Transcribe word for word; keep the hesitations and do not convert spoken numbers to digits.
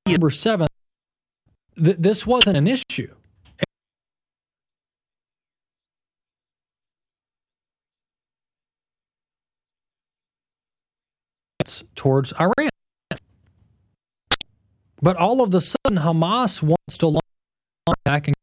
November seventh, th- this wasn't an issue. Towards Iran. But all of a sudden, Hamas wants to launch an attack